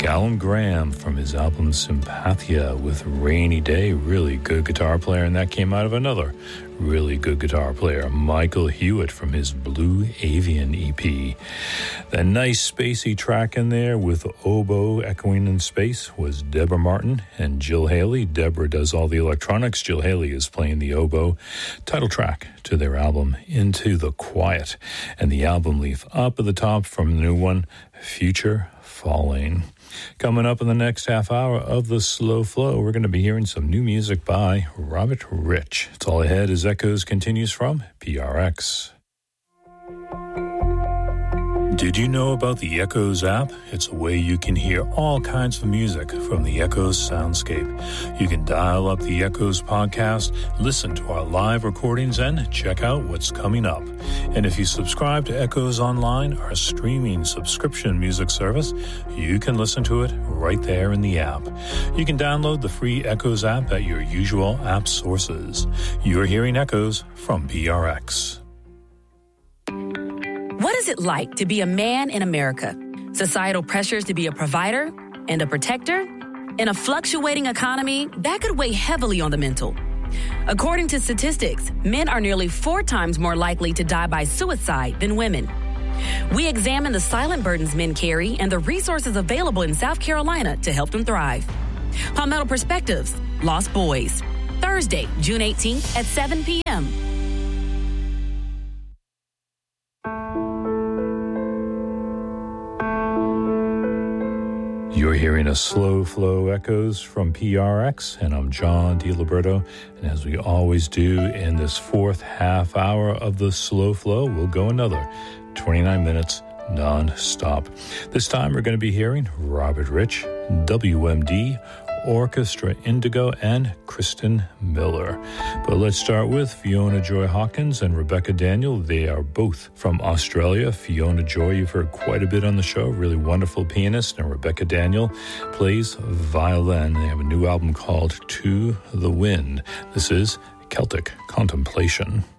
Alan Graham from his album Sympathia with Rainy Day. Really good guitar player, and that came out of another really good guitar player, Michael Hewitt, from his Blue Avian EP. The nice spacey track in there with oboe echoing in space was Deborah Martin and Jill Haley. Deborah does all the electronics. Jill Haley is playing the oboe. Title track to their album, Into the Quiet. And the album leaf up at the top from the new one, Future Falling. Coming up in the next half hour of the Slow Flow, we're going to be hearing some new music by Robert Rich. It's all ahead as Echoes continues from PRX. Did you know about the Echoes app? It's a way you can hear all kinds of music from the Echoes soundscape. You can dial up the Echoes podcast, listen to our live recordings, and check out what's coming up. And if you subscribe to Echoes Online, our streaming subscription music service, you can listen to it right there in the app. You can download the free Echoes app at your usual app sources. You're hearing Echoes from PRX. What is it like to be a man in America? Societal pressures to be a provider and a protector? In a fluctuating economy, that could weigh heavily on the mental. According to statistics, men are nearly 4 times more likely to die by suicide than women. We examine the silent burdens men carry and the resources available in South Carolina to help them thrive. Palmetto Perspectives, Lost Boys. Thursday, June 18th at 7 p.m. You're hearing a Slow Flow Echoes from PRX, and I'm John DiLiberto. And as we always do in this fourth half hour of the Slow Flow, we'll go another 29 minutes non-stop. This time we're going to be hearing Robert Rich, WMD, Orchestra Indigo, and Kristen Miller. But let's start with Fiona Joy Hawkins and Rebecca Daniel. They are both from Australia. Fiona Joy, you've heard quite a bit on the show, really wonderful pianist, and Rebecca Daniel plays violin. They have a new album called To the Wind. This is Celtic Contemplation.